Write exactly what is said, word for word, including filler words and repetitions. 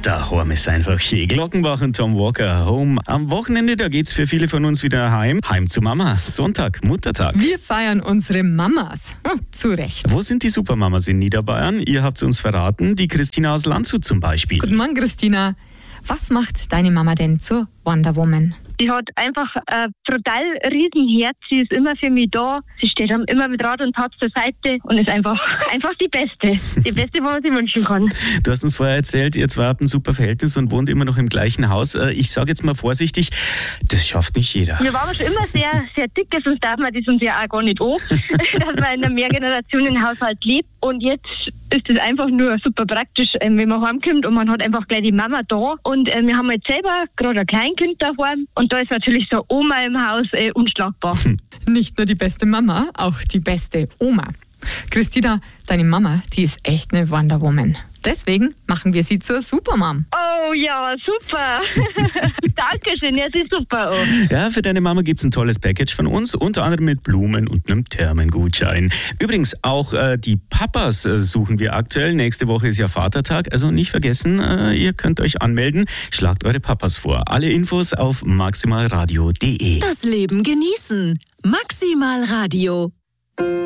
Daheim ist einfach schön. Glockenbach und Tom Walker, Home. Am Wochenende, da geht's für viele von uns wieder heim. Heim zu Mama. Sonntag, Muttertag. Wir feiern unsere Mamas. Hm, zu Recht. Wo sind die Supermamas in Niederbayern? Ihr habt's uns verraten. Die Christina aus Landshut zum Beispiel. Guten Morgen, Christina. Was macht deine Mama denn zur Wonder Woman? Die hat einfach ein total riesen Herz. Sie ist immer für mich da. Sie steht dann immer mit Rat und Tat zur Seite und ist einfach, einfach die Beste. Die Beste, was man sich wünschen kann. Du hast uns vorher erzählt, ihr zwei habt ein super Verhältnis und wohnt immer noch im gleichen Haus. Ich sage jetzt mal vorsichtig, das schafft nicht jeder. Wir waren schon immer sehr, sehr dick, sonst darf man das uns ja auch gar nicht an, dass man in einem Mehrgenerationenhaushalt lebt. Und jetzt ist es einfach nur super praktisch, wenn man heimkommt und man hat einfach gleich die Mama da. Und wir haben jetzt selber gerade ein Kleinkind daheim. Und da ist natürlich so Oma im Haus äh, unschlagbar. Nicht nur die beste Mama, auch die beste Oma. Christina, deine Mama, die ist echt eine Wonder Woman. Deswegen machen wir sie zur Supermom. Oh ja, super. Dankeschön, ja, sie ist super. Oh. Ja, für deine Mama gibt's ein tolles Package von uns, unter anderem mit Blumen und einem Thermengutschein. Übrigens, auch äh, die Papas äh, suchen wir aktuell. Nächste Woche ist ja Vatertag, also nicht vergessen, äh, ihr könnt euch anmelden. Schlagt eure Papas vor. Alle Infos auf maximalradio punkt de. Das Leben genießen. Maximal Radio.